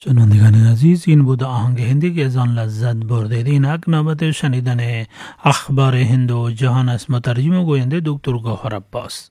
شنوندگان عزیز، این بود آهنگ هندی که از آن لذت بردید. اینک نوبت شنیدن اخبار هند و جهان است. مترجم و گوینده دکتر گوهر عباس.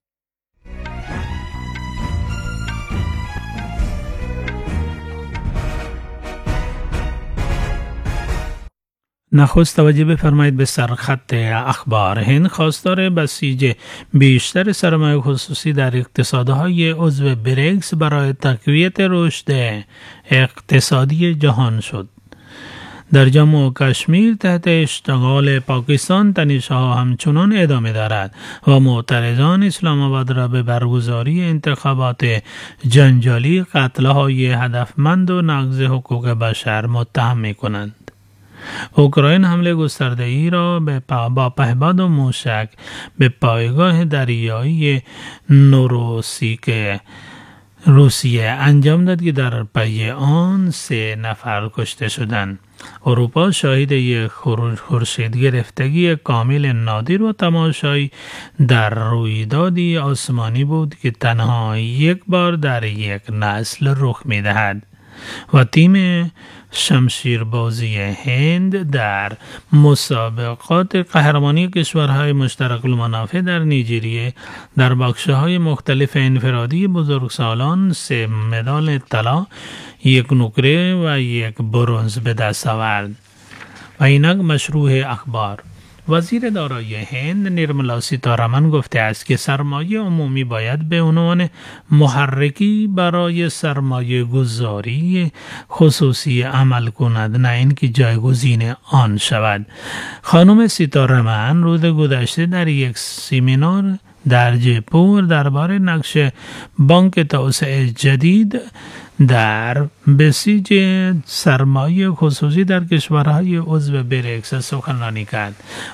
نخست توجه بفرمایید به سرخط اخبار. هند خواستار بسیج بیشتر سرمایه خصوصی در اقتصادهای عضو بریکس برای تقویت رشد اقتصادی جهان شد. در جموں و کشمیر تحت اشتغال پاکستان تنش‌ها همچنان ادامه دارد و معترضان اسلام آباد را به برگزاری انتخابات جنجالی، قتل‌های هدفمند و نقض حقوق بشر متهم می‌کنند. اوکراین حمله گسترده‌ای را با پهپاد و موشک به پایگاه دریایی نوروسیک روسیه انجام داد که در پی آن 3 نفر کشته شدند. اروپا شاهد یک خورشید گرفتگی کامل نادر و تماشایی در رویدادی آسمانی بود که تنها یک بار در یک نسل رخ می‌دهد و تیم شمشیربازی هند در مسابقات قهرمانی کشورهای مشترک المنافع در نیجریه در بخش‌های مختلف انفرادی بزرگسالان 3 مدال طلا، 1 نقره و 1 برنز به دست آورد. و اینک مشروع اخبار. وزیر دارایی هند نرملا سیتارامن گفته است که سرمایه عمومی باید به عنوان محرکی برای سرمایه گذاری خصوصی عمل کند، نه اینکه جایگزین آن شود. خانم سیتارامن روز گذشته در یک سمینار در جیپور درباره نقش بانک توسعه جدید در بسیج سرمایه خصوصی در کشورهای عضو بریکس سخنرانی کرد.